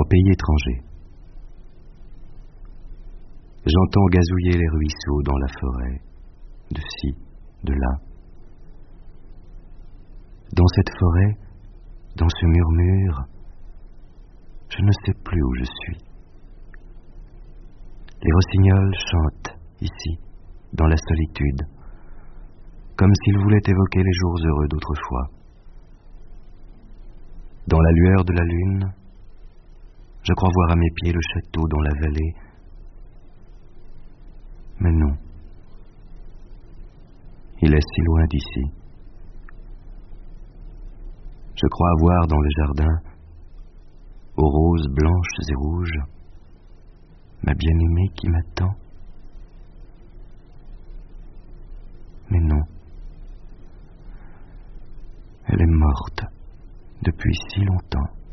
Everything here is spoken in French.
en pays étranger. J'entends gazouiller les ruisseaux dans la forêt, de ci, de là. Dans cette forêt, dans ce murmure, je ne sais plus où je suis. Les rossignols chantent ici, dans la solitude, comme s'ils voulaient évoquer les jours heureux d'autrefois. Dans la lueur de la lune, je crois voir à mes pieds le château dans la vallée. Mais non, il est si loin d'ici. Je crois voir dans le jardin, aux roses blanches et rouges, ma bien-aimée qui m'attend. Mais non, elle est morte depuis si longtemps.